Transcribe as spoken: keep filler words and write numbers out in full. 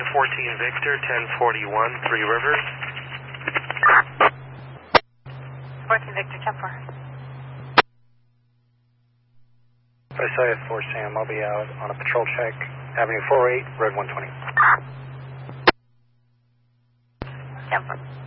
fourteen Victor, ten forty-one, Three Rivers. fourteen Victor, ten four. I saw you at four Sam. I'll be out on a patrol check. Avenue four eight, road one twenty. ten four.